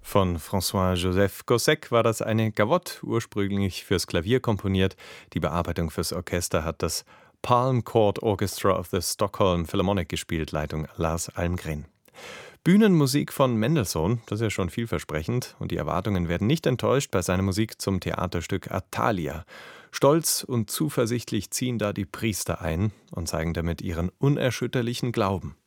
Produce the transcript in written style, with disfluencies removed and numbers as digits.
Von François-Joseph Gossec war das eine Gavotte, ursprünglich fürs Klavier komponiert. Die Bearbeitung fürs Orchester hat das Palm Court Orchestra of the Stockholm Philharmonic gespielt, Leitung Lars Almgren. Bühnenmusik von Mendelssohn, das ist ja schon vielversprechend, und die Erwartungen werden nicht enttäuscht bei seiner Musik zum Theaterstück Athalia. Stolz und zuversichtlich ziehen da die Priester ein und zeigen damit ihren unerschütterlichen Glauben.